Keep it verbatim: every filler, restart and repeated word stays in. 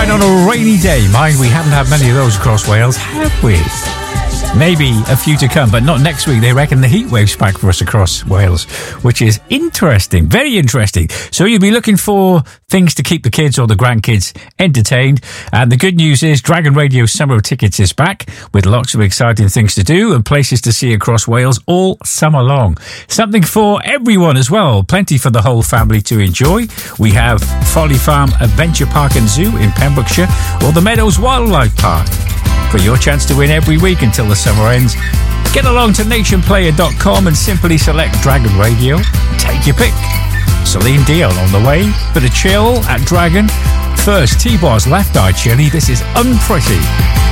Right on a rainy day. Mind, we haven't had many of those across Wales, have we? Maybe a few to come, but not next week. They reckon the heat wave's back for us across Wales, which is interesting, very interesting. So you'll be looking for things to keep the kids or the grandkids entertained. And the good news is Dragon Radio Summer of Tickets is back with lots of exciting things to do and places to see across Wales all summer long. Something for everyone as well. Plenty for the whole family to enjoy. We have Folly Farm Adventure Park and Zoo in Pembrokeshire or the Meadows Wildlife Park. For your chance to win every week until the summer ends, get along to nation player dot com and simply select Dragon Radio. Take your pick. Celine Dion on the way. Bit of chill at Dragon. First, T-Bar's Left Eye Chili. This is Unpretty.